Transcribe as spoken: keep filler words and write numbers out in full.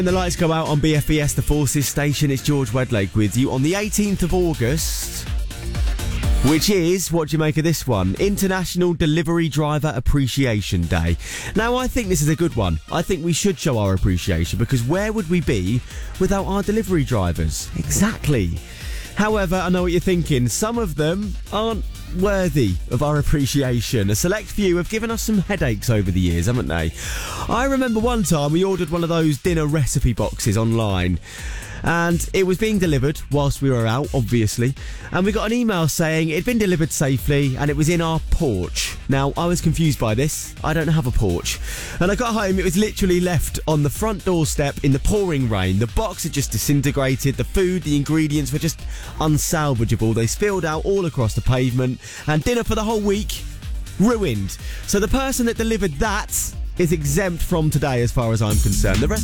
When the lights go out on B F B S, the Forces station, it's George Wedlake with you on the eighteenth of August, which is, what do you make of this one? International Delivery Driver Appreciation Day. Now, I think this is a good one. I think we should show our appreciation, because where would we be without our delivery drivers? Exactly. However, I know what you're thinking. Some of them aren't worthy of our appreciation. A select few have given us some headaches over the years, haven't they? I remember one time we ordered one of those dinner recipe boxes online, and it was being delivered whilst we were out, obviously, and we got an email saying it'd been delivered safely and it was in our porch. Now, I was confused by this. I don't have a porch. And I got home, it was literally left on the front doorstep in the pouring rain. The box had just disintegrated, the food, the ingredients were just unsalvageable. They spilled out all across the pavement, and dinner for the whole week, ruined. So the person that delivered that is exempt from today as far as I'm concerned. The rest